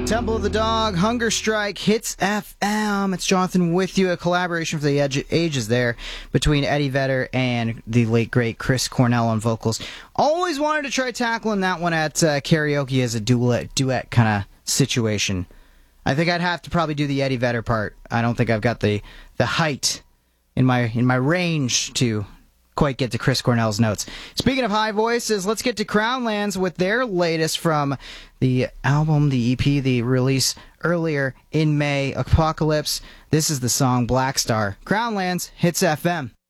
Temple of the Dog, Hunger Strike, Hits FM. It's Jonathan with you, a collaboration for the ages there between Eddie Vedder and the late, great Chris Cornell on vocals. Always wanted to try tackling that one at karaoke as a duet kind of situation. I think I'd have to probably do the Eddie Vedder part. I don't think I've got the height in my range to quite get to Chris Cornell's notes. Speaking of high voices, let's get to Crownlands with their latest from the album, the EP, the release earlier in May, Apocalypse. This is the song Black Star. Crownlands, Hits FM.